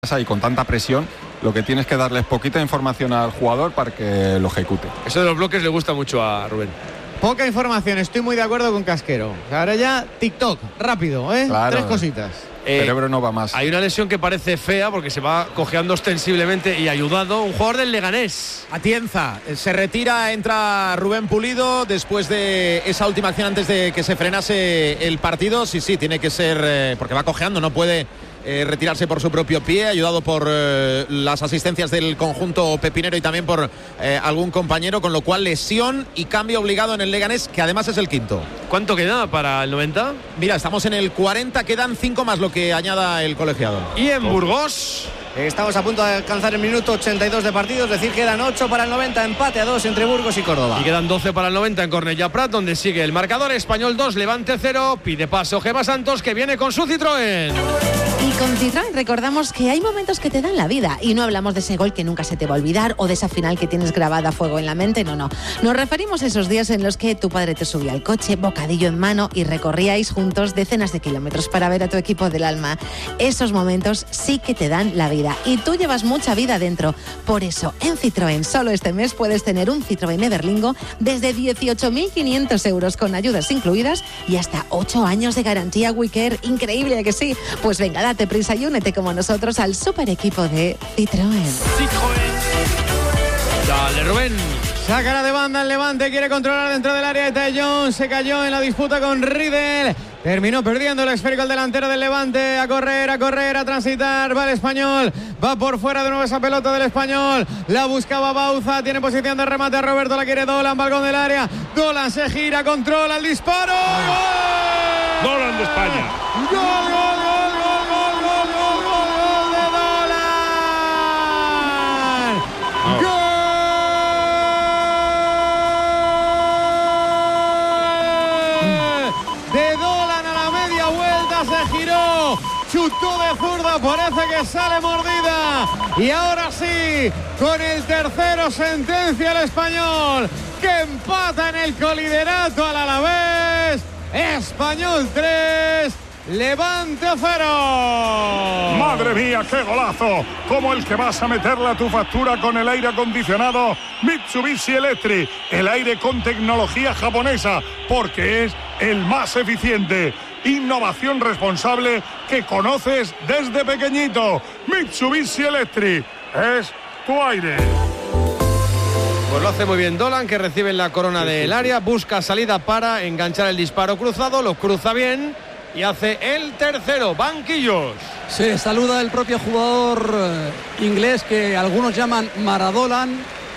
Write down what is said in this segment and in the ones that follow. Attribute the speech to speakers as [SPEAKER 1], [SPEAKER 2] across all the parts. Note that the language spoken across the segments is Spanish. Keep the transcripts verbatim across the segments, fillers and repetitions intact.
[SPEAKER 1] y con tanta presión, lo que tienes que darles poquita información al jugador para que lo ejecute.
[SPEAKER 2] Eso de los bloques le gusta mucho a Rubén.
[SPEAKER 3] Poca información, estoy muy de acuerdo con Casquero. Ahora ya TikTok, rápido, ¿eh?
[SPEAKER 1] Claro.
[SPEAKER 3] Tres cositas.
[SPEAKER 1] El
[SPEAKER 2] Eh,
[SPEAKER 1] cerebro no va más.
[SPEAKER 2] Hay una lesión que parece fea porque se va cojeando ostensiblemente y ayudado un jugador del Leganés.
[SPEAKER 4] Atienza, se retira, entra Rubén Pulido después de esa última acción antes de que se frenase el partido. Sí, sí, tiene que ser, eh, porque va cojeando, no puede eh, retirarse por su propio pie, ayudado por eh, las asistencias del conjunto pepinero y también por eh, algún compañero, con lo cual lesión y cambio obligado en el Leganés, que además es el quinto.
[SPEAKER 2] ¿Cuánto queda para el noventa?
[SPEAKER 4] Mira, estamos en el cuarenta, quedan cinco más lo que añada el colegiado.
[SPEAKER 2] Y en Burgos...
[SPEAKER 5] Estamos a punto de alcanzar el minuto ochenta y dos de partido, es decir, quedan ocho para el noventa, empate a dos entre Burgos y Córdoba.
[SPEAKER 2] Y quedan doce para el noventa en Cornellà Prat, donde sigue el marcador. Español dos, Levante cero. Pide paso Gema Santos, que viene con su Citroën.
[SPEAKER 6] Y con Citroën recordamos que hay momentos que te dan la vida. Y no hablamos de ese gol que nunca se te va a olvidar o de esa final que tienes grabada a fuego en la mente. No, no. Nos referimos a esos días en los que tu padre te subía al coche, bocadillo en mano, y recorríais juntos decenas de kilómetros para ver a tu equipo del alma. Esos momentos sí que te dan la vida. Y tú llevas mucha vida dentro. Por eso, en Citroën, solo este mes puedes tener un Citroën Everlingo desde dieciocho mil quinientos euros con ayudas incluidas y hasta ocho años de garantía WeCare. Increíble, que sí. Pues venga, date prisa y únete como nosotros al super equipo de Citroën.
[SPEAKER 2] Citroën. Dale, Rubén.
[SPEAKER 3] Sácala de banda el Levante, quiere controlar dentro del área de Tellón, se cayó en la disputa con Riedel, terminó perdiendo el esférico el delantero del Levante. A correr, a correr, a transitar, va el Español, va por fuera de nuevo esa pelota del Español, la buscaba Bauza, tiene posición de remate a Roberto, la quiere Dolan, balcón del área, Dolan se gira, controla el disparo, ¡gol!
[SPEAKER 7] Dolan de España.
[SPEAKER 3] ¡Gol, gol, gol, gol, gol, gol, gol, gol, gol de Dolan!
[SPEAKER 7] Oh.
[SPEAKER 3] ¡Gol! De Dolan a la media vuelta, se giró, chutó de zurda, parece que sale mordida. Y ahora sí, con el tercero sentencia el Español, que empata en el coliderato al Alavés. Español tres, Levante cero.
[SPEAKER 7] Madre mía, qué golazo, como el que vas a meterle a tu factura con el aire acondicionado Mitsubishi Electric, el aire con tecnología japonesa, porque es el más eficiente. Innovación responsable que conoces desde pequeñito. Mitsubishi Electric es tu aire.
[SPEAKER 2] Pues lo hace muy bien Dolan, que recibe en la corona del área, busca salida para enganchar el disparo cruzado, lo cruza bien y hace el tercero. Banquillos.
[SPEAKER 8] Se saluda el propio jugador eh, inglés, que algunos llaman Maradolan,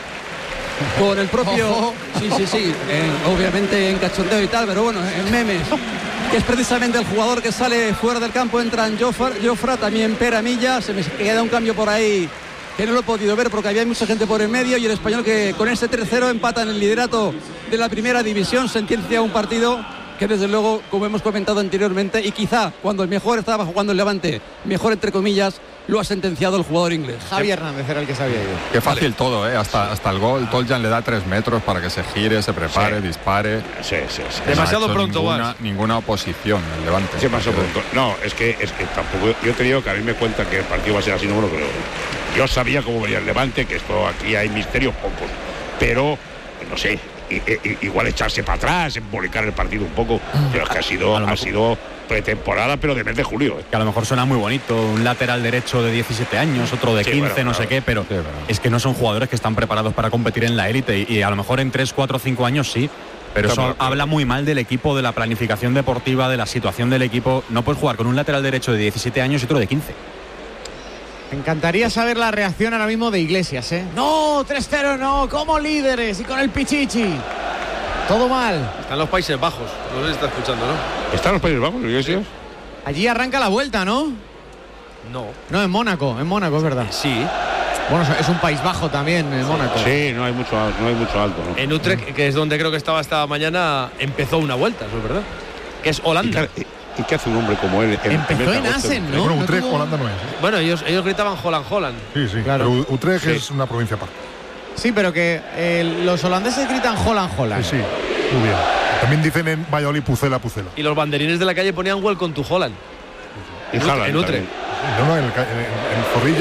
[SPEAKER 8] con el propio... Sí, sí, sí, eh, obviamente en cachondeo y tal, pero bueno, en memes, que es precisamente el jugador que sale fuera del campo. Entran Jofra, Jofra también Pere Milla, se me queda un cambio por ahí que no lo he podido ver porque había mucha gente por el medio, y el Español, que con este tercero empata en el liderato de la primera división, sentencia un partido que desde luego, como hemos comentado anteriormente, y quizá cuando el mejor estaba jugando el Levante, mejor entre comillas, lo ha sentenciado el jugador inglés.
[SPEAKER 3] Javi Hernández era el que se había ido.
[SPEAKER 1] Qué fácil vale. todo, ¿eh? Hasta, hasta el gol. Toljan le da tres metros para que se gire, se prepare, sí. dispare.
[SPEAKER 7] Sí, sí, sí.
[SPEAKER 2] Demasiado
[SPEAKER 1] no
[SPEAKER 2] pronto,
[SPEAKER 1] ninguna, ninguna oposición el Levante.
[SPEAKER 7] ¿Qué pasó pronto? No, es que, es que tampoco. Yo te digo que a mí me cuentan que el partido va a ser así, no me lo creo. Yo sabía cómo venía el Levante, que esto aquí hay misterios pocos, pero no sé, igual echarse para atrás, embolicar el partido un poco, pero es que ha sido, ha sido pretemporada, pero de mes de julio. ¿eh?
[SPEAKER 9] Que a lo mejor suena muy bonito, un lateral derecho de diecisiete años, otro de quince, sí, bueno, no claro. sé qué, pero sí, es que no son jugadores que están preparados para competir en la élite, y, y a lo mejor en tres, cuatro, cinco años sí. Pero eso claro, habla muy mal del equipo, de la planificación deportiva, de la situación del equipo. No puedes jugar con un lateral derecho de diecisiete años y otro de quince.
[SPEAKER 3] Me encantaría saber la reacción ahora mismo de Iglesias, ¿eh? No, tres cero, no, como líderes y con el Pichichi. Todo mal.
[SPEAKER 2] Están los Países Bajos, no sé si está escuchando, ¿no?
[SPEAKER 7] ¿Están los Países Bajos, Iglesias?
[SPEAKER 3] Allí arranca la vuelta, ¿no?
[SPEAKER 2] No.
[SPEAKER 3] No, en Mónaco, en Mónaco, es verdad.
[SPEAKER 2] Sí.
[SPEAKER 3] Bueno, es un país bajo también, en Mónaco.
[SPEAKER 7] Sí, no hay mucho, no hay mucho alto, ¿no?
[SPEAKER 2] En Utrecht, que es donde creo que estaba esta mañana, empezó una vuelta, eso es verdad. Que es Holanda.
[SPEAKER 7] ¿Y qué hace un hombre como él? En
[SPEAKER 3] Empezó en Assen, ¿no?
[SPEAKER 10] Bueno, Utrecht,
[SPEAKER 3] no tuvo...
[SPEAKER 10] Holanda no es. ¿eh?
[SPEAKER 2] Bueno, ellos, ellos gritaban Holland, Holland.
[SPEAKER 10] Sí, sí, claro. Pero Utrecht sí. es una provincia aparte.
[SPEAKER 3] Sí, pero que eh, los holandeses gritan Holland, Holland.
[SPEAKER 10] Sí, sí, muy bien. También dicen en Valladolid Pucela, Pucela.
[SPEAKER 2] Y los banderines de la calle ponían Welcome to Holland.
[SPEAKER 7] En,
[SPEAKER 2] en Utrecht.
[SPEAKER 10] No, no, en, el, en, en Zorrilla.